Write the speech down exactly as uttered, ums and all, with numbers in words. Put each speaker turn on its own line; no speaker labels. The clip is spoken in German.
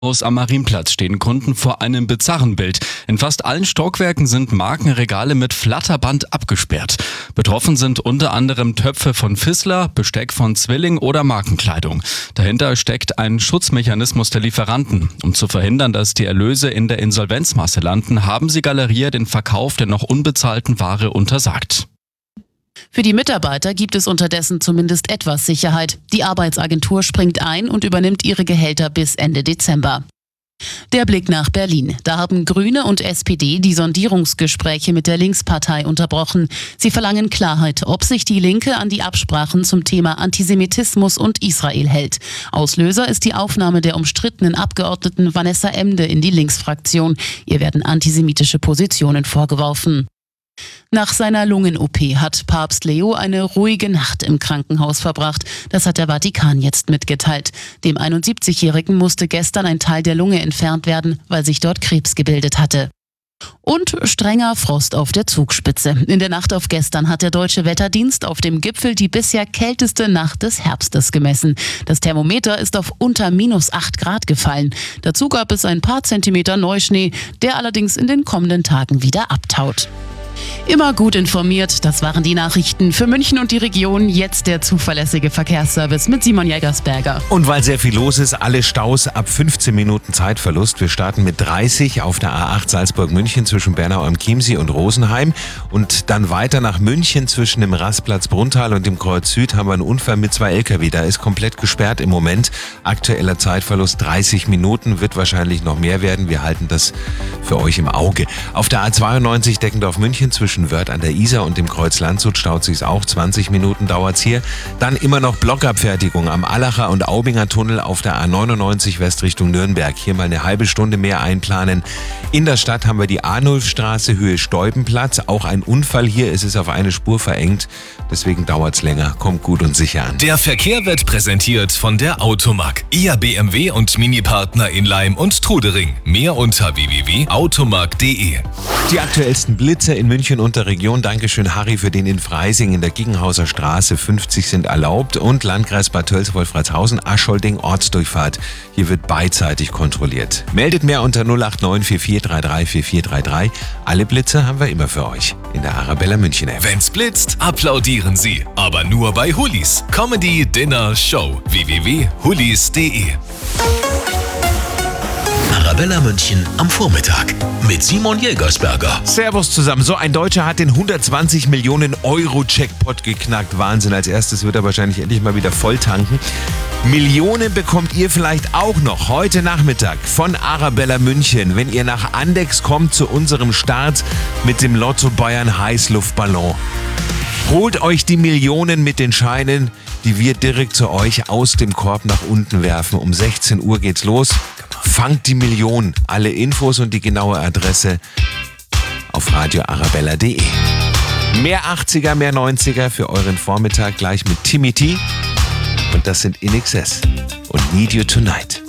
Am Marienplatz stehen Kunden vor einem bizarren Bild. In fast allen Stockwerken sind Markenregale mit Flatterband abgesperrt. Betroffen sind unter anderem Töpfe von Fissler, Besteck von Zwilling oder Markenkleidung. Dahinter steckt ein Schutzmechanismus der Lieferanten. Um zu verhindern, dass die Erlöse in der Insolvenzmasse landen, haben sie Galeria den Verkauf der noch unbezahlten Ware untersagt.
Für die Mitarbeiter gibt es unterdessen zumindest etwas Sicherheit. Die Arbeitsagentur springt ein und übernimmt ihre Gehälter bis Ende Dezember. Der Blick nach Berlin. Da haben Grüne und S P D die Sondierungsgespräche mit der Linkspartei unterbrochen. Sie verlangen Klarheit, ob sich die Linke an die Absprachen zum Thema Antisemitismus und Israel hält. Auslöser ist die Aufnahme der umstrittenen Abgeordneten Vanessa Emde in die Linksfraktion. Ihr werden antisemitische Positionen vorgeworfen. Nach seiner Lungen-O P hat Papst Leo eine ruhige Nacht im Krankenhaus verbracht. Das hat der Vatikan jetzt mitgeteilt. Dem einundsiebzigjährigen musste gestern ein Teil der Lunge entfernt werden, weil sich dort Krebs gebildet hatte. Und strenger Frost auf der Zugspitze. In der Nacht auf gestern hat der Deutsche Wetterdienst auf dem Gipfel die bisher kälteste Nacht des Herbstes gemessen. Das Thermometer ist auf unter minus acht Grad gefallen. Dazu gab es ein paar Zentimeter Neuschnee, der allerdings in den kommenden Tagen wieder abtaut. Immer gut informiert, das waren die Nachrichten für München und die Region. Jetzt der zuverlässige Verkehrsservice mit Simon Jägersberger.
Und weil sehr viel los ist, alle Staus ab fünfzehn Minuten Zeitverlust. Wir starten mit dreißig auf der A acht Salzburg-München zwischen Bernau am Chiemsee und Rosenheim. Und dann weiter nach München zwischen dem Rastplatz Brunnthal und dem Kreuz Süd haben wir einen Unfall mit zwei L K W. Da ist komplett gesperrt im Moment. Aktueller Zeitverlust dreißig Minuten, wird wahrscheinlich noch mehr werden. Wir halten das für euch im Auge. Auf der A zweiundneunzig Deckendorf-München zwischen Wörth an der Isar und dem Kreuz Landshut staut sich's auch. zwanzig Minuten dauert's hier. Dann immer noch Blockabfertigung am Allacher und Aubinger Tunnel auf der A neunundneunzig West Richtung Nürnberg. Hier mal eine halbe Stunde mehr einplanen. In der Stadt haben wir die Arnulfstraße, Höhe Steubenplatz. Auch ein Unfall hier. Es ist auf eine Spur verengt. Deswegen dauert's länger. Kommt gut und sicher an.
Der Verkehr wird präsentiert von der Automark. Ihr B M W und Mini-Partner in Laim und Trudering. Mehr unter w w w punkt automark punkt de.
Die aktuellsten Blitze in München und der Region. Dankeschön, Harry, für den in Freising in der Giggenhauser Straße. fünfzig sind erlaubt. Und Landkreis Bad Tölz-Wolfratshausen, Aschholding, Ortsdurchfahrt. Hier wird beidseitig kontrolliert. Meldet mehr unter null acht neun vier vier drei drei vier vier drei drei. Alle Blitze haben wir immer für euch in der Arabella München App.
Wenn's blitzt, applaudieren Sie. Aber nur bei Hullis. Comedy, Dinner, Show. w w w punkt hullis punkt de.
Arabella München am Vormittag mit Simon Jägersberger.
Servus zusammen. So, ein Deutscher hat den hundertzwanzig Millionen Euro Jackpot geknackt. Wahnsinn. Als erstes wird er wahrscheinlich endlich mal wieder voll tanken. Millionen bekommt ihr vielleicht auch noch heute Nachmittag von Arabella München, wenn ihr nach Andex kommt zu unserem Start mit dem Lotto Bayern Heißluftballon. Holt euch die Millionen mit den Scheinen, die wir direkt zu euch aus dem Korb nach unten werfen. Um sechzehn Uhr geht's los. Fangt die Million. Alle Infos und die genaue Adresse auf radio arabella punkt de. Mehr achtziger, mehr neunziger für euren Vormittag gleich mit Timmy T. Und das sind In Excess und Need You Tonight.